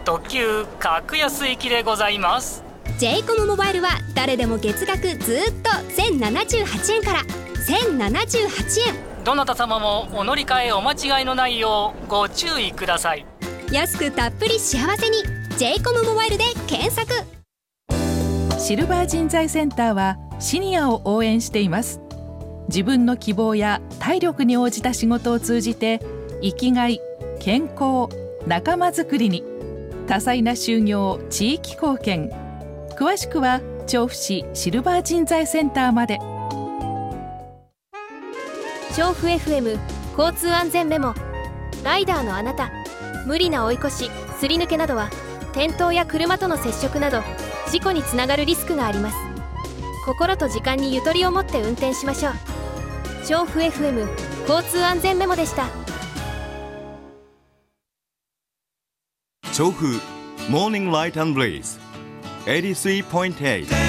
特急格安行きでございます。 j コムモバイルは誰でも月額ずっと1078円から1078円。 どなた様もお乗り換えお間違いのないようご注意ください。 安くたっぷり幸せに j コムモバイルで検索。 シルバー人材センターはシニアを応援しています。自分の希望や体力に応じた仕事を通じて生きがい、健康、仲間づくりに多彩な就業、地域貢献。詳しくは調布市シルバー人材センターまで。 調布 FM 交通安全メモ。ライダーのあなた、無理な追い越し、すり抜けなどは転倒や車との接触など事故につながるリスクがあります。心と時間にゆとりを持って運転しましょう。調布 FM 交通安全メモでした。 調布モーニングライト&ブレイズ 83.8